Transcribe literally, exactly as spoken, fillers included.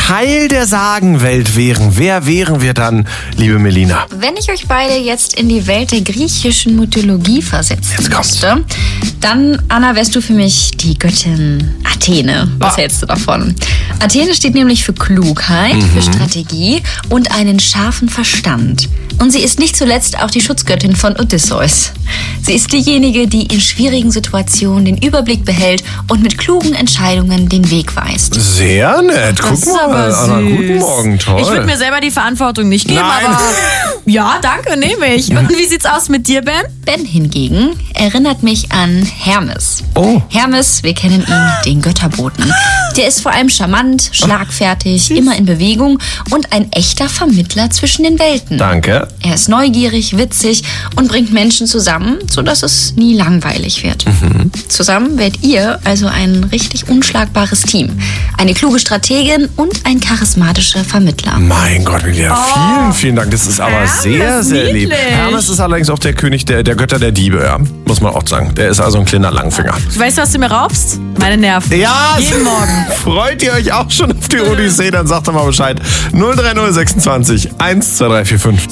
Teil der Sagenwelt wären, wer wären wir dann, liebe Melina? Wenn ich euch beide jetzt in die Welt der griechischen Mythologie versetzen Jetzt kommt's. müsste, dann, Anna, wärst du für mich die Göttin Athene. Was Ah. hältst du davon? Athene steht nämlich für Klugheit, Mhm. für Strategie und einen scharfen Verstand. Und sie ist nicht zuletzt auch die Schutzgöttin von Odysseus. Sie ist diejenige, die in schwierigen Situationen den Überblick behält und mit klugen Entscheidungen den Weg weist. Sehr nett. Guck Das ist mal, aber Anna, süß. guten Morgen, toll. Ich würde mir selber die Verantwortung nicht geben, Nein. aber ja, danke, nehme ich. Und wie sieht's aus mit dir, Ben? Ben hingegen erinnert mich an Hermes. Oh. Hermes, wir kennen ihn, den Götterboten. Der ist vor allem charmant, schlagfertig, immer in Bewegung und ein echter Vermittler zwischen den Welten. Danke. Er ist neugierig, witzig und bringt Menschen zusammen, sodass es nie langweilig wird. Mhm. Zusammen werdet ihr also ein richtig unschlagbares Team. Eine kluge Strategin und ein charismatischer Vermittler. Mein Gott, Melina, vielen, vielen Dank. Das ist aber Hermes, sehr, sehr lieb. niedlich. Hermes ist allerdings auch der König der, der Götter der Diebe, ja. Muss man auch sagen. Der ist also ein kleiner Langfinger. Weißt du, was du mir raubst? Meine Nerven. Ja, Jeden Morgen. Freut ihr euch auch schon auf die Odyssee? Dann sagt doch mal Bescheid. null drei null sechsundzwanzig eins zwei drei vier fünf.